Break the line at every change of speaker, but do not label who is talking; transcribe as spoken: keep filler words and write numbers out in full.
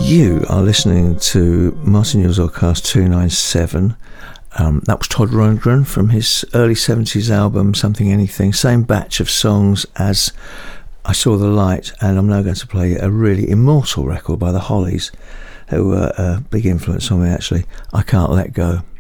You are listening to Martin Newell's Oddcast two ninety-seven. Um, that was Todd Rundgren from his early seventies album Something Anything. Same batch of songs as I Saw the Light, and I'm now going to play a really immortal record by the Hollies, who were a big influence on me actually. I Can't Let Go.